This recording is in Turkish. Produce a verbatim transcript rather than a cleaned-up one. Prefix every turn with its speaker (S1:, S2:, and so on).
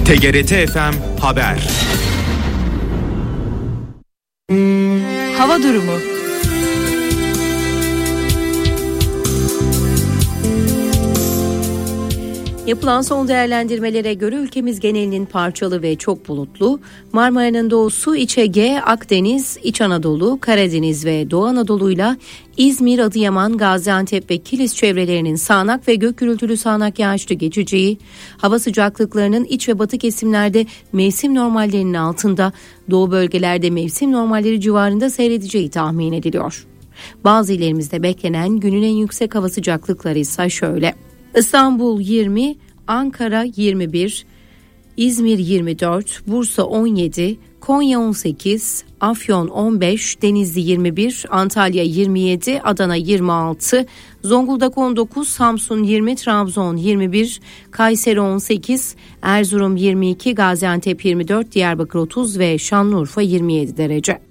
S1: T G R T F M Haber.
S2: Hava durumu. Yapılan son değerlendirmelere göre ülkemiz genelinin parçalı ve çok bulutlu, Marmara'nın doğusu, İç Ege, Akdeniz, İç Anadolu, Karadeniz ve Doğu Anadolu'yla İzmir, Adıyaman, Gaziantep ve Kilis çevrelerinin sağanak ve gök gürültülü sağanak yağışlı geçeceği, hava sıcaklıklarının iç ve batı kesimlerde mevsim normallerinin altında, doğu bölgelerde mevsim normalleri civarında seyredeceği tahmin ediliyor. Bazı illerimizde beklenen günün en yüksek hava sıcaklıkları ise şöyle: İstanbul yirmi, Ankara yirmi bir, İzmir yirmi dört, Bursa on yedi, Konya on sekiz, Afyon on beş, Denizli yirmi bir, Antalya yirmi yedi, Adana yirmi altı, Zonguldak on dokuz, Samsun yirmi, Trabzon yirmi bir, Kayseri on sekiz, Erzurum yirmi iki, Gaziantep yirmi dört, Diyarbakır otuz ve Şanlıurfa yirmi yedi derece.